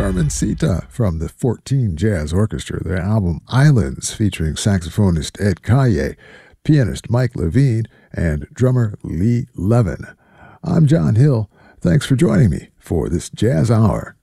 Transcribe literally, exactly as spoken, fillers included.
Carmencita from the fourteen Jazz Orchestra, their album Islands, featuring saxophonist Ed Calle, pianist Mike Levine, and drummer Lee Levin. I'm John Hill. Thanks for joining me for this Jazz Hour.